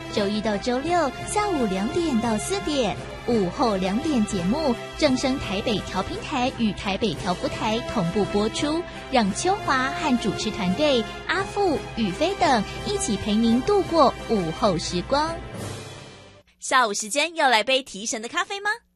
周一到周六下午2点到4点，午后2点节目正声台北调频台与台北调福台同步播出，让秋华和主持团队阿富、宇飞等一起陪您度过午后时光。 下午时间要来杯提神的咖啡吗？